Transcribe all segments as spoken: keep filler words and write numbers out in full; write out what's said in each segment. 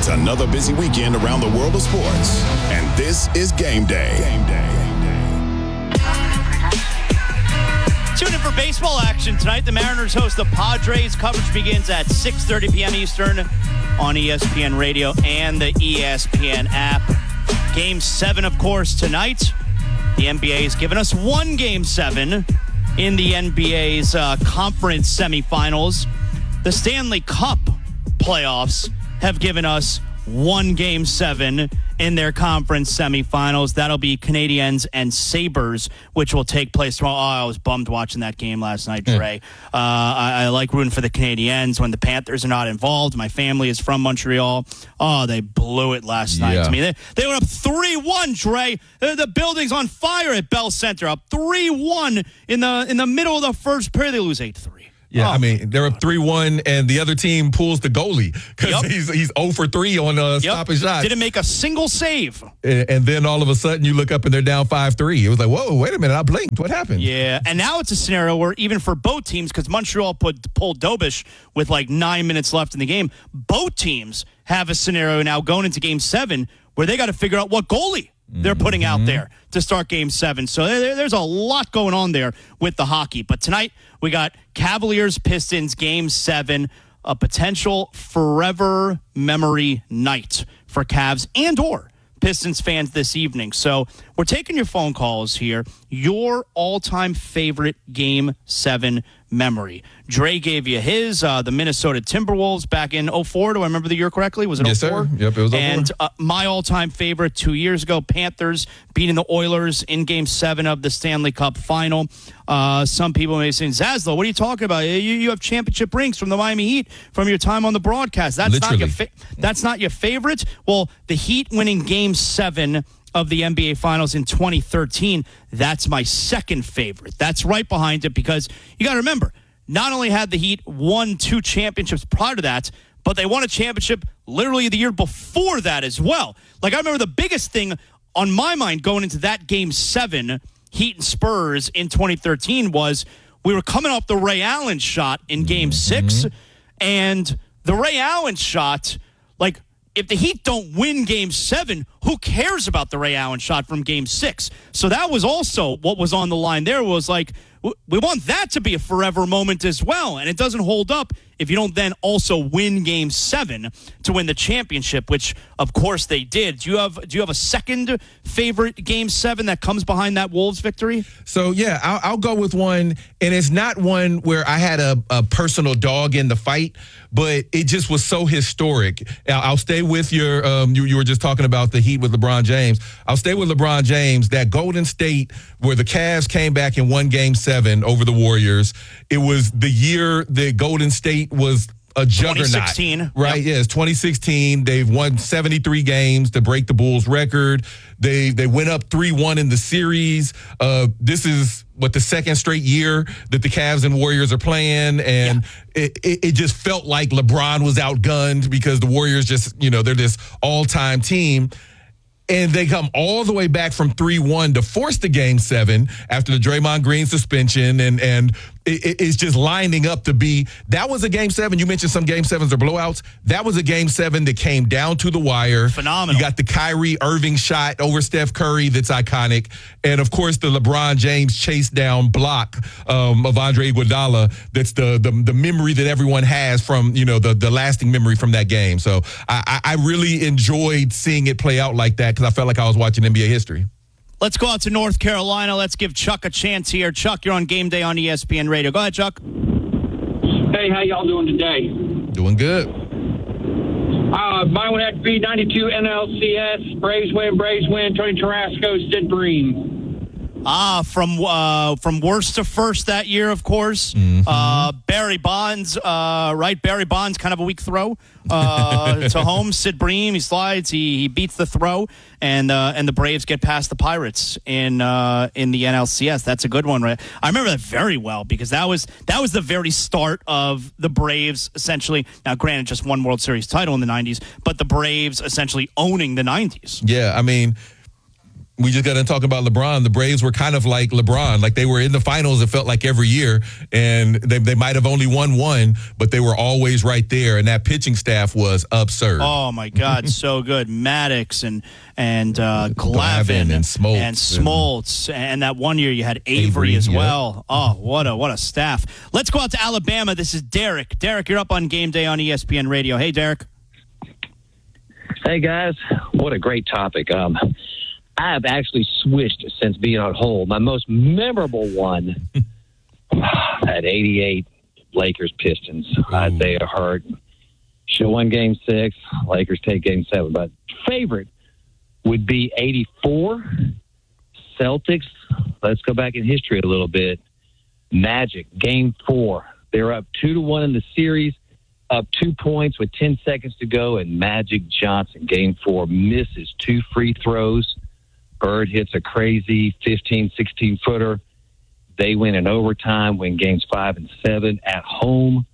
It's another busy weekend around the world of sports, and this is Game Day. Game Day. Tune in for baseball action tonight. The Mariners host the Padres. Coverage begins at six thirty p.m. Eastern on E S P N Radio and the E S P N app. Game seven, of course, tonight. The N B A has given us one Game seven in the N B A's uh, conference semifinals. The Stanley Cup playoffs have given us one Game seven in their conference semifinals. That'll be Canadiens and Sabres, which will take place tomorrow. Oh, I was bummed watching that game last night, Dre. Uh, I, I like rooting for the Canadiens when the Panthers are not involved. My family is from Montreal. Oh, they blew it last night Yeah. to me. They, they went up three one, Dre. The, the building's on fire at Bell Center. Up three one in the in the middle of the first period. They lose eight three. Yeah, Oh, I mean, they're up three one, and the other team pulls the goalie because Yep. he's he's zero for three on uh, Yep. stopping shots. Didn't make a single save. And, and then all of a sudden, you look up and they're down five three. It was like, whoa, wait a minute, I blinked. What happened? Yeah, and now it's a scenario where even for both teams, because Montreal put pulled Dobish with like nine minutes left in the game, both teams have a scenario now going into Game seven where they got to figure out what goalie they're putting out there to start Game seven. So there, there's a lot going on there with the hockey. But tonight we got Cavaliers-Pistons Game seven, a potential forever memory night for Cavs and or Pistons fans this evening. So we're taking your phone calls here. Your all-time favorite Game seven memory. Dre gave you his, uh, the Minnesota Timberwolves back in oh four. Do I remember the year correctly? Was it Yes, oh four? sir. Yep, it was oh four. And uh, my all-time favorite two years ago, Panthers beating the Oilers in Game seven of the Stanley Cup Final. Uh, some people may say, Zaslow, what are you talking about? You, you have championship rings from the Miami Heat from your time on the broadcast. That's not your fa- That's not your favorite? Well, the Heat winning Game seven of the N B A Finals in twenty thirteen, that's my second favorite. That's right behind it because you got to remember, not only had the Heat won two championships prior to that, but they won a championship literally the year before that as well. Like, I remember the biggest thing on my mind going into that Game seven, Heat and Spurs in twenty thirteen, was we were coming off the Ray Allen shot in Game Mm-hmm. six, and the Ray Allen shot, like, if the Heat don't win Game seven, who cares about the Ray Allen shot from Game six? So that was also what was on the line there, was like, we want that to be a forever moment as well. And it doesn't hold up if you don't then also win Game seven to win the championship, which, of course, they did. Do you have do you have a second favorite Game seven that comes behind that Wolves victory? So, yeah, I'll, I'll go with one, and it's not one where I had a, a personal dog in the fight, but it just was so historic. I'll, I'll stay with your, um, you, you were just talking about the Heat with LeBron James. I'll stay with LeBron James, that Golden State where the Cavs came back and won Game seven over the Warriors. It was the year that Golden State was a juggernaut. twenty sixteen. Right, Yep. yes, twenty sixteen. They've won seventy-three games to break the Bulls record. They they went up three one in the series. Uh, this is, what, the second straight year that the Cavs and Warriors are playing, and yeah. it, it, it just felt like LeBron was outgunned because the Warriors just, you know, they're this all-time team. And they come all the way back from three one to force the Game seven after the Draymond Green suspension, and and it, it's just lining up to be. That was a Game seven. You mentioned some Game sevens or blowouts. That was a Game seven that came down to the wire. Phenomenal. You got the Kyrie Irving shot over Steph Curry that's iconic, and of course the LeBron James chase down block um, of Andre Iguodala. That's the, the the memory that everyone has from, you know, the the lasting memory from that game. So I, I really enjoyed seeing it play out like that, because I felt like I was watching N B A history. Let's go out to North Carolina. Let's give Chuck a chance here. Chuck, you're on Game Day on E S P N Radio. Go ahead, Chuck. Hey, how y'all doing today? Doing good. Uh, mine would have to be ninety-two N L C S. Braves win, Braves win. Tony Tarasco, Sid Bream. Ah, from uh, from worst to first that year, of course. Mm-hmm. Uh, Barry Bonds, uh, right? Barry Bonds, kind of a weak throw uh, to home. Sid Bream, he slides, he he beats the throw, and uh, and the Braves get past the Pirates in uh, in the N L C S. That's a good one, right? I remember that very well because that was that was the very start of the Braves, essentially. Now, granted, just one World Series title in the nineties, but the Braves essentially owning the nineties. Yeah, I mean, we just got to talk about LeBron. The Braves were kind of like LeBron. Like they were in the finals, it felt like every year. And they, they might have only won one, but they were always right there. And that pitching staff was absurd. Oh, my God. So good. Maddox and and uh, Glavine, Glavine and Smoltz. And Smoltz. And, and that one year you had Avery, Avery as yeah. well. Oh, what a what a staff. Let's go out to Alabama. This is Derek. Derek, you're up on Game Day on E S P N Radio. Hey, Derek. Hey, guys. What a great topic. Um, I have actually switched since being on hold. My most memorable one at eighty-eight Lakers Pistons. Isaiah Hurt. Should have won game six. Lakers take game seven. But favorite would be eighty-four Celtics. Let's go back in history a little bit. Magic, game four. They were up two to one in the series, up two points with ten seconds to go, and Magic Johnson, game four, misses two free throws. Bird hits a crazy fifteen, sixteen-footer. They win in overtime, win games five and seven at home.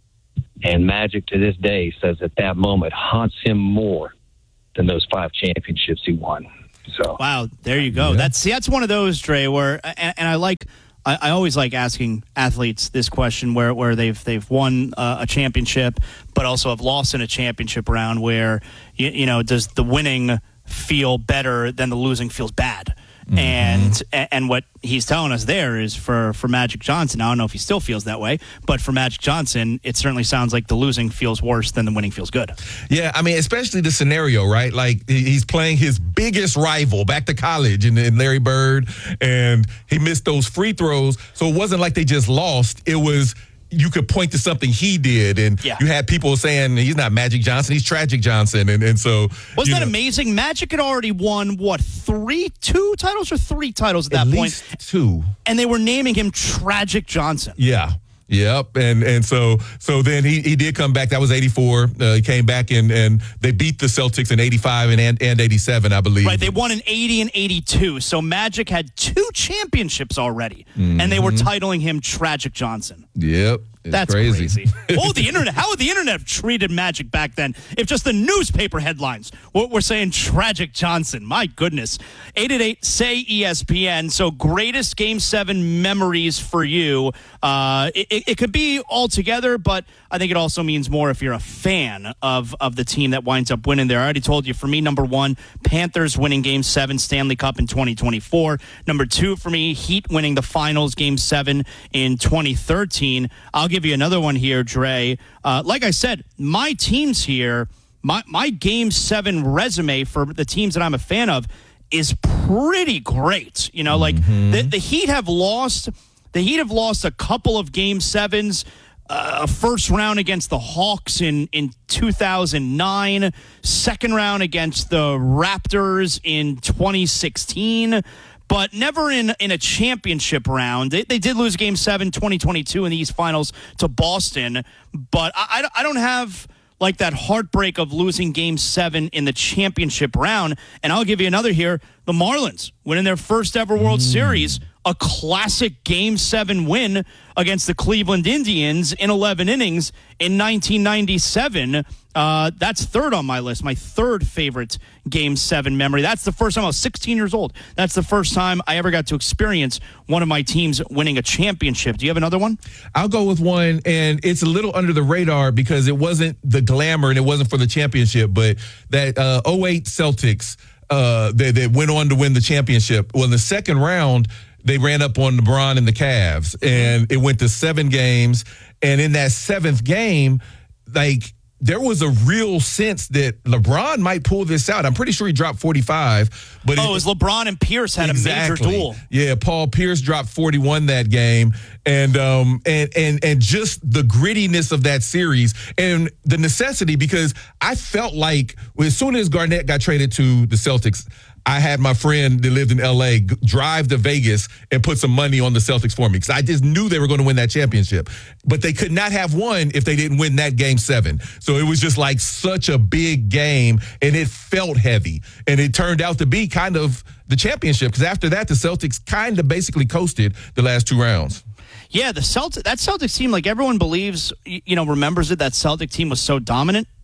And Magic, to this day, says at that moment haunts him more than those five championships he won. So, wow, there you go. Yeah. That's see, that's one of those, Dre, where and, and I like. I, I always like asking athletes this question, where where they've they've won uh, a championship, but also have lost in a championship round. Where you, you know, does the winning feel better than the losing feels bad? Mm-hmm. And and what he's telling us there is for, for Magic Johnson, I don't know if he still feels that way, but for Magic Johnson, it certainly sounds like the losing feels worse than the winning feels good. Yeah, I mean, especially the scenario, right? Like he's playing his biggest rival back to college in, in Larry Bird, and he missed those free throws. So it wasn't like they just lost. It was you could point to something he did, and yeah. you had people saying he's not Magic Johnson, he's Tragic Johnson, and and so wasn't that know, amazing? Magic had already won what three, two titles or three titles at that at point, least two, and they were naming him Tragic Johnson. Yeah. Yep, and and so so then he, he did come back. That was eighty-four. Uh, he came back and and they beat the Celtics in eighty-five and and, and eighty-seven, I believe. Right, they won in eighty and eighty-two. So Magic had two championships already, mm-hmm. and they were titling him Tragic Johnson. Yep. It's That's crazy. crazy. Oh, the internet. How would the internet have treated Magic back then if just the newspaper headlines were saying Tragic Johnson? My goodness. eight eight eight, S A Y, E S P N. So greatest Game seven memories for you. Uh, it, it could be all together, but I think it also means more if you're a fan of, of the team that winds up winning there. I already told you, for me, number one, Panthers winning Game seven Stanley Cup in twenty twenty-four. Number two, for me, Heat winning the finals Game seven in twenty thirteen. I'll give you another one here, Dre. Uh, like I said, my teams here, my, my Game seven resume for the teams that I'm a fan of is pretty great. You know, like mm-hmm. the, the Heat have lost, the Heat have lost a couple of Game sevens. Uh, a first round against the Hawks in, in two thousand nine, second round against the Raptors in twenty sixteen, but never in, in a championship round. They, they did lose Game seven twenty twenty-two in these finals to Boston, but I, I don't have like that heartbreak of losing Game seven in the championship round. And I'll give you another here. The Marlins winning their first ever World mm. Series, a classic Game seven win against the Cleveland Indians in eleven innings in nineteen ninety-seven. Uh, that's third on my list, my third favorite Game seven memory. That's the first time I was sixteen years old. That's the first time I ever got to experience one of my teams winning a championship. Do you have another one? I'll go with one, and it's a little under the radar because it wasn't the glamour and it wasn't for the championship, but that uh, oh eight Celtics, uh, they, they went on to win the championship. Well, in the second round, they ran up on LeBron and the Cavs, and it went to seven games. And in that seventh game, like, there was a real sense that LeBron might pull this out. I'm pretty sure he dropped forty-five. But oh, it, it was LeBron and Pierce had exactly. a major duel. Yeah, Paul Pierce dropped forty-one that game. And um and and and just the grittiness of that series and the necessity, because I felt like as soon as Garnett got traded to the Celtics, I had my friend that lived in L A drive to Vegas and put some money on the Celtics for me because I just knew they were going to win that championship. But they could not have won if they didn't win that Game seven. So it was just like such a big game, and it felt heavy. And it turned out to be kind of the championship because after that, the Celtics kind of basically coasted the last two rounds. Yeah, the Celtics, that Celtics team, like everyone believes, you know, remembers it, that Celtic team was so dominant.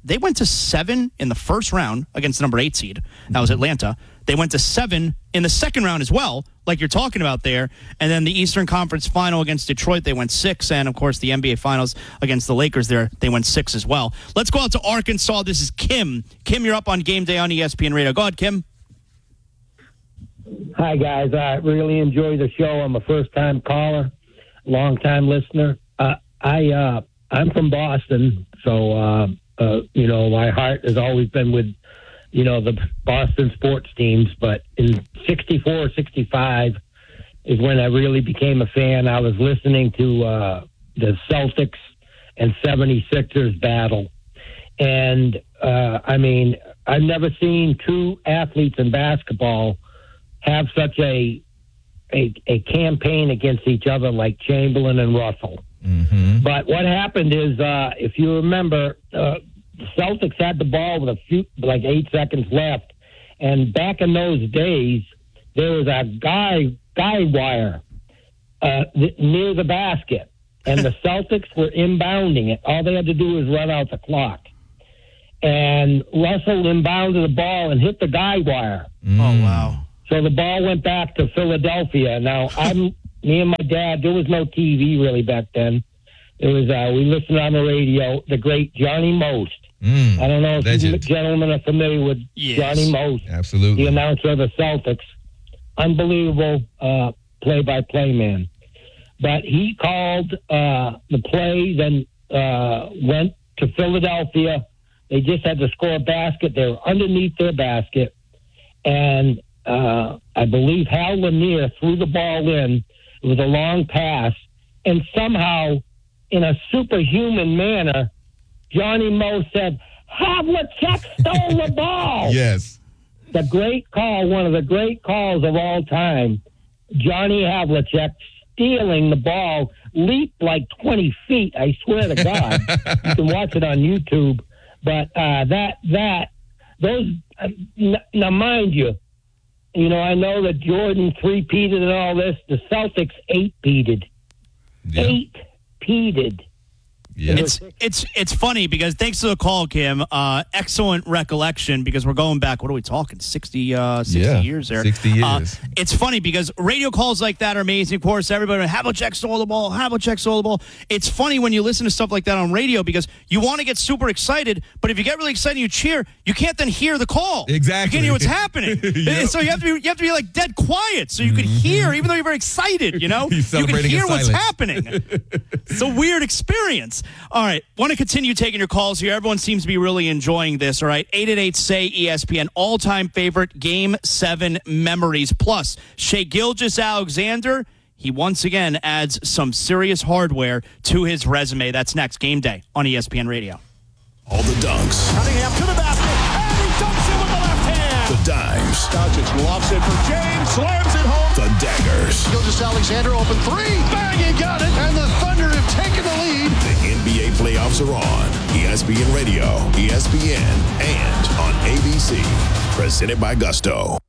They went to seven in the first round against the number eight seed. That was Atlanta. They went to seven in the second round as well, like you're talking about there. And then the Eastern Conference Final against Detroit, they went six. And, of course, the N B A Finals against the Lakers there, they went six as well. Let's go out to Arkansas. This is Kim. Kim, you're up on Game Day on E S P N Radio. Go ahead, Kim. Hi, guys. I really enjoy the show. I'm a first-time caller, long-time listener. Uh, I, uh, I'm from Boston, so, uh, uh, you know, my heart has always been with, you know, the Boston sports teams. But in sixty-four, sixty-five is when I really became a fan. I was listening to uh, the Celtics and seventy-sixers battle. And, uh, I mean, I've never seen two athletes in basketball have such a, a a campaign against each other like Chamberlain and Russell. Mm-hmm. But what happened is, uh, if you remember, uh, the Celtics had the ball with a few, like eight seconds left, and back in those days, there was a guy guy wire uh, th- near the basket, and the Celtics were inbounding it. All they had to do was run out the clock. And Russell inbounded the ball and hit the guy wire. Mm. Oh, wow. So the ball went back to Philadelphia. Now, I'm me and my dad, there was no T V really back then. It was, uh, we listened on the radio, the great Johnny Most. Mm, I don't know if legend. you gentlemen are familiar with yes. Johnny Most. Absolutely. The announcer of the Celtics. Unbelievable uh, play-by-play man. But he called uh, the play, then uh, went to Philadelphia. They just had to score a basket. They were underneath their basket. And uh, I believe Hal Lanier threw the ball in. It was a long pass. And somehow, in a superhuman manner, Johnny Moe said, Havlicek stole the ball. Yes. The great call, one of the great calls of all time. Johnny Havlicek stealing the ball, leaped like twenty feet. I swear to God. You can watch it on YouTube. But uh, that, that, those, uh, n- now mind you, you know, I know that Jordan three-peated and all this. The Celtics eight-peated. Yeah. Eight-peated. Yeah. It's it's it's funny because thanks to the call, Kim. Uh, excellent recollection because we're going back. What are we talking? sixty, uh, sixty Yeah, years there. sixty years. Uh, it's funny because radio calls like that are amazing. Of course, everybody Havlicek stole the ball. Havlicek stole the ball. It's funny when you listen to stuff like that on radio because you want to get super excited, but if you get really excited and you cheer, you can't then hear the call. Exactly. You can't hear what's happening. Yep. So you have to be, you have to be like dead quiet so you can Mm-hmm. hear, even though you're very excited. You know, He's you can celebrating in hear what's silence. happening. It's a weird experience. All right. Want to continue taking your calls here. Everyone seems to be really enjoying this. All right. eight eight eight, S A Y, E S P N. All-time favorite Game seven memories. Plus, Shai Gilgeous-Alexander, he once again adds some serious hardware to his resume. That's next. Game Day on E S P N Radio. All the dunks, Cunningham to the basket, and he dunks it with the left hand. the dimes, Doncic lofts it for James, slams it home. the daggers. Gilgeous-Alexander open three, bang, he got it, and the Thunder have taken the lead. The N B A playoffs are on. E S P N Radio, E S P N, and on A B C. Presented by Gusto.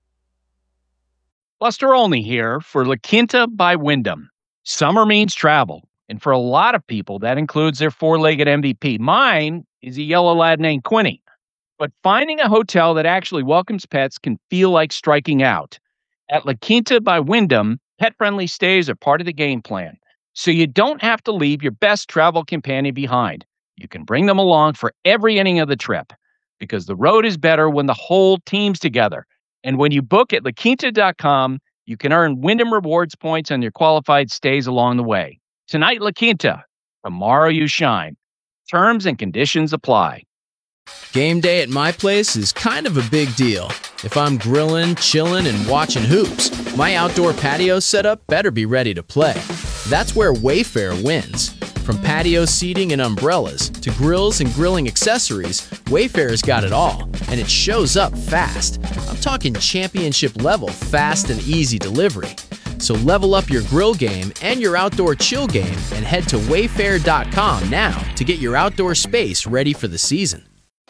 Buster Olney here for La Quinta by Wyndham. Summer means travel, and for a lot of people, that includes their four-legged M V P. Mine is a yellow lad named Quinny. But finding a hotel that actually welcomes pets can feel like striking out. At La Quinta by Wyndham, pet-friendly stays are part of the game plan, so you don't have to leave your best travel companion behind. You can bring them along for every inning of the trip, because the road is better when the whole team's together. And when you book at la quinta dot com, you can earn Wyndham Rewards points on your qualified stays along the way. Tonight, La Quinta. Tomorrow, you shine. Terms and conditions apply. Game day at my place is kind of a big deal. If I'm grilling, chilling, and watching hoops, my outdoor patio setup better be ready to play. That's where Wayfair wins. From patio seating and umbrellas to grills and grilling accessories, Wayfair's got it all, and it shows up fast. I'm talking championship level fast and easy delivery. So level up your grill game and your outdoor chill game and head to wayfair dot com now to get your outdoor space ready for the season.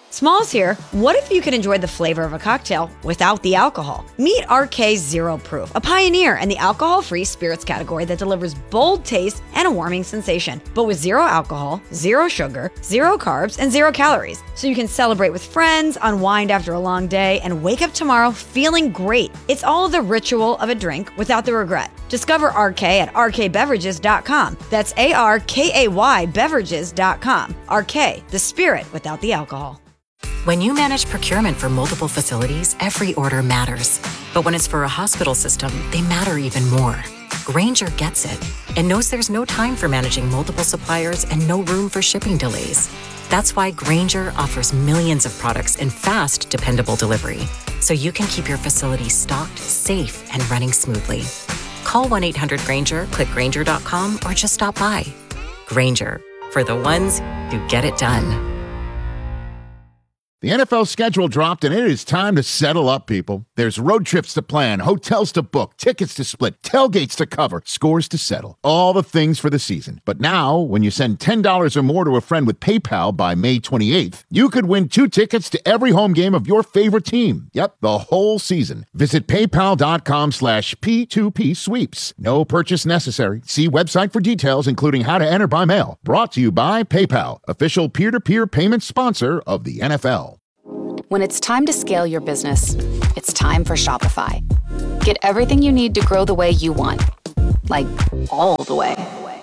Smalls here. What if you could enjoy the flavor of a cocktail without the alcohol? Meet R K Zero Proof, a pioneer in the alcohol-free spirits category that delivers bold taste and a warming sensation, but with zero alcohol, zero sugar, zero carbs, and zero calories. So you can celebrate with friends, unwind after a long day, and wake up tomorrow feeling great. It's all the ritual of a drink without the regret. Discover R K at R K beverages dot com. That's A R K A Y beverages dot com. R K, the spirit without the alcohol. When you manage procurement for multiple facilities, every order matters. But when it's for a hospital system, they matter even more. Grainger gets it and knows there's no time for managing multiple suppliers and no room for shipping delays. That's why Grainger offers millions of products in fast, dependable delivery, so you can keep your facility stocked, safe, and running smoothly. Call one eight hundred Grainger, click Grainger dot com, or just stop by. Grainger, for the ones who get it done. The N F L schedule dropped, and it is time to settle up, people. There's road trips to plan, hotels to book, tickets to split, tailgates to cover, scores to settle. All the things for the season. But now, when you send ten dollars or more to a friend with PayPal by May twenty-eighth, you could win two tickets to every home game of your favorite team. Yep, the whole season. Visit paypal.com slash P2P sweeps. No purchase necessary. See website for details, including how to enter by mail. Brought to you by PayPal, official peer-to-peer payment sponsor of the N F L. When it's time to scale your business, it's time for Shopify. Get everything you need to grow the way you want. Like, all the way.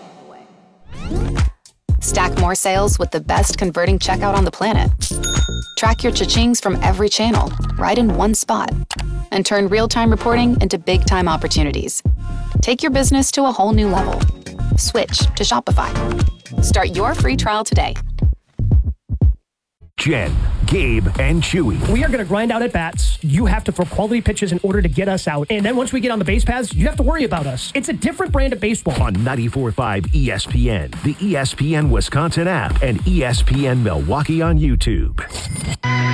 Stack more sales with the best converting checkout on the planet. Track your cha-chings from every channel, right in one spot. And turn real-time reporting into big-time opportunities. Take your business to a whole new level. Switch to Shopify. Start your free trial today. Jen, Gabe, and Chewy. We are going to grind out at bats. You have to throw quality pitches in order to get us out. And then once we get on the base paths, you have to worry about us. It's a different brand of baseball. On ninety-four point five E S P N, the E S P N Wisconsin app, and E S P N Milwaukee on YouTube.